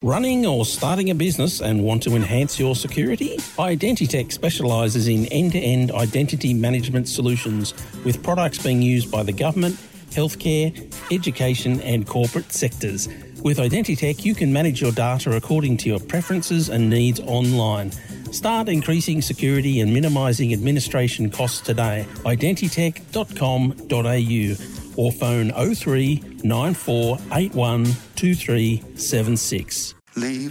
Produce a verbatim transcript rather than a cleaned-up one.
Running or starting a business and want to enhance your security? Identitech specialises in end-to-end identity management solutions with products being used by the government, healthcare, education and corporate sectors. With Identitech, you can manage your data according to your preferences and needs online. Start increasing security and minimising administration costs today. identitech dot com dot a u or phone oh three nine four eight one two three seven six. Leave